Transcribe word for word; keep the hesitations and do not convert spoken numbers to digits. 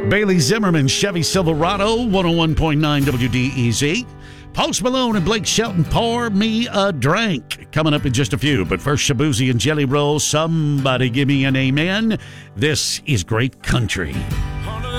Bailey Zimmerman, Chevy Silverado, one oh one point nine W D E Z. Post Malone and Blake Shelton, Pour Me a Drink, coming up in just a few. But first, Shabuzi and Jelly Roll, Somebody Give Me an Amen. This is Great Country.